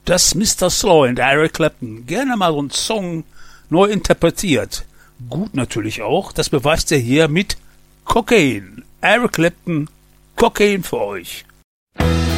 dass Mr. Slow und Eric Clapton gerne mal so einen Song neu interpretiert. Gut natürlich auch, das beweist er hier mit Cocaine. Eric Clapton, Cocaine für euch.